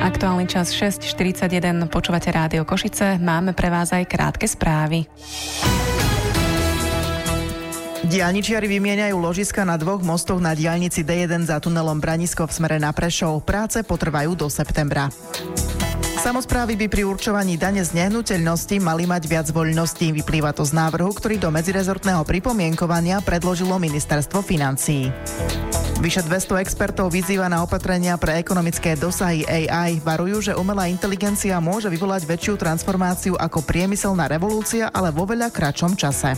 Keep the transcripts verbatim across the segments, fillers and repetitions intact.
Aktuálny čas šesť štyridsaťjeden, počúvate Rádio Košice, máme pre vás aj krátke správy. Diaľničiari vymieňajú ložiska na dvoch mostoch na diaľnici dé jeden za tunelom Branisko v smere na Prešov. Práce potrvajú do septembra. Samosprávy by pri určovaní dane z nehnuteľnosti mali mať viac voľností. Vyplýva to z návrhu, ktorý do medzirezortného pripomienkovania predložilo Ministerstvo financií. Vyše dvesto expertov vyzýva na opatrenia pre ekonomické dosahy á í. Varujú, že umelá inteligencia môže vyvolať väčšiu transformáciu ako priemyselná revolúcia, ale vo veľa kratšom čase.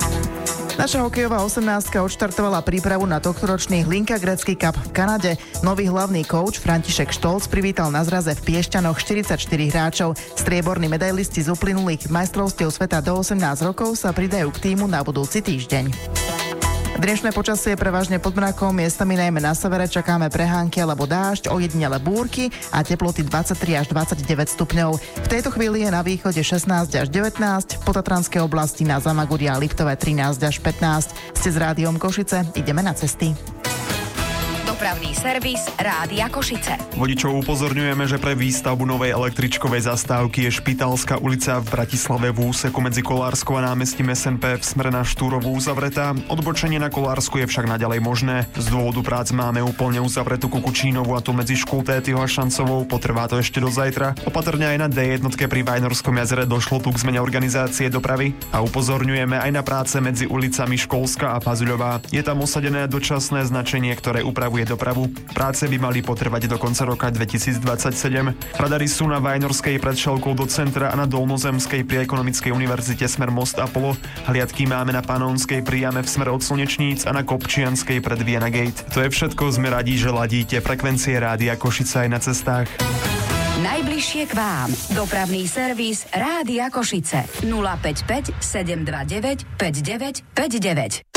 Naša hokejová osemnástka odštartovala prípravu na tohtoročný Hlinka Gretzky Cup v Kanade. Nový hlavný kouč František Štolc privítal na zraze v Piešťanoch štyridsaťštyri hráčov. Strieborní medailisti z uplynulých majstrovstiev sveta do osemnásť rokov sa pridajú k tímu na budúci týždeň. Dnešné počasie prevažne pod mrakom, miestami najmä na severe čakáme prehánky alebo dážď, ojedinele búrky a teploty dvadsaťtri až dvadsaťdeväť stupňov. V tejto chvíli je na východe šestnásť až devätnásť, po tatranskej oblasti na Zamaguri a Liptove trinásť až pätnásť. Ste s Rádiom Košice, ideme na cesty. Dopravný servis Rádia Košice. Vodičov upozorňujeme, že pre výstavbu novej električkovej zastávky je Špitálska ulica v Bratislave v úseku medzi Kolárskou a námestím es en pé v smere na Štúrovú uzavretá. Odbočenie na Kolársku je však naďalej možné. Z dôvodu prác máme úplne uzavretú Kukučínovu a tu medzi Škultétyho a Šancovou. Potrvá to ešte do zajtra. Opatrne aj na dé jedna pri Vajnorskom jazere došlo tu k zmene organizácie dopravy a upozorňujeme aj na práce medzi ulicami Školská a Pazuľová. Je tam osadené dočasné značenie, ktoré upravuje dopravu. Práce by mali potrvať do konca roka dvetisícdvadsaťsedem. Radary sú na Vajnorskej pred Šelkou do centra a na Dolnozemskej pri Ekonomickej univerzite smer Most Apollo. Hliadky máme na Panónskej pri jame v smer od Slnečníc a na Kopčianskej pred Vienna Gate. To je všetko, sme radi, že ladíte frekvencie Rádia Košice aj na cestách. Najbližšie k vám. Dopravný servis Rádia Košice. nula päť päť sedem dva deväť päť deväť päť deväť.